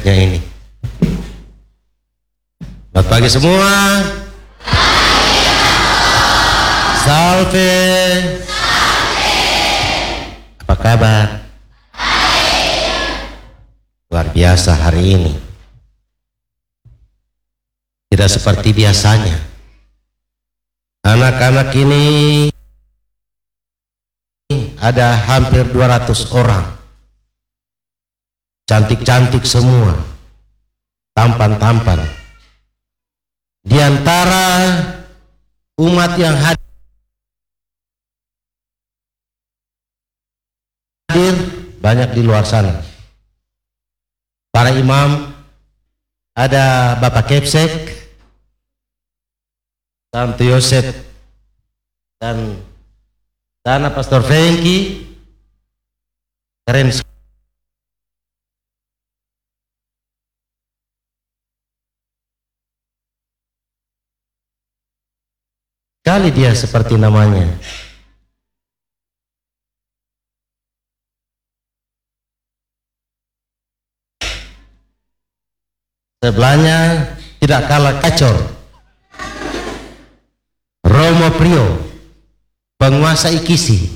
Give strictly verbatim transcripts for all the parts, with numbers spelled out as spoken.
jeleknya ini. Selamat pagi semua. Salve. Apa kabar? Luar biasa hari ini. Tidak seperti biasanya. Anak-anak ini ada hampir dua ratus orang. Cantik-cantik semua, tampan-tampan. Di antara umat yang hadir banyak di luar sana. Para imam, ada Bapak Kepsek, Santo Yosef, dan sana Pastor Fengki. Keren sekali. Kali dia seperti namanya. Sebelahnya tidak kalah kacor, Romo Prio, penguasa Ikisi.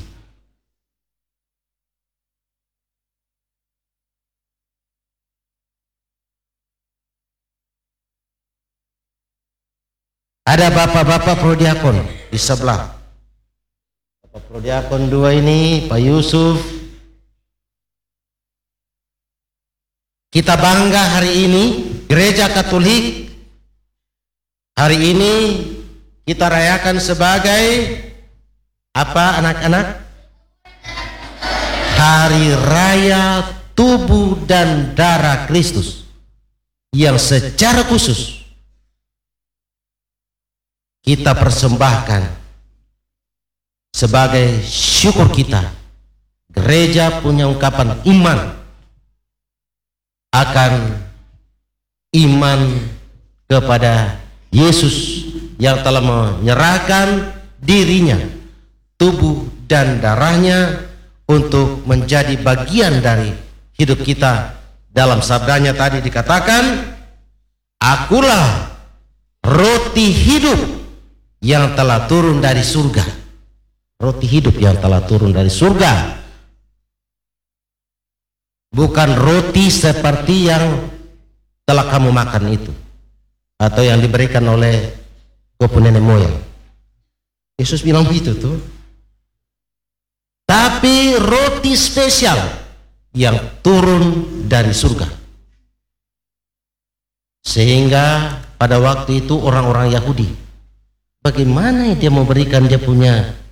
Ada bapak-bapak prodiakon di sebelah. Bapak prodiakon dua ini, Pak Yusuf. Kita bangga hari ini, Gereja Katolik hari ini kita rayakan sebagai apa anak-anak? Hari Raya Tubuh dan Darah Kristus, yang secara khusus kita persembahkan sebagai syukur kita. Gereja punya ungkapan iman akan iman kepada Yesus yang telah menyerahkan dirinya, tubuh dan darahnya untuk menjadi bagian dari hidup kita. Dalam sabdanya tadi dikatakan, akulah roti hidup yang telah turun dari surga. Roti hidup yang telah turun dari surga, bukan roti seperti yang telah kamu makan itu, atau yang diberikan oleh gopo nenek moyang. Yesus bilang begitu tuh. Tapi roti spesial yang turun dari surga. Sehingga pada waktu itu orang-orang Yahudi, bagaimana dia memberikan dia punya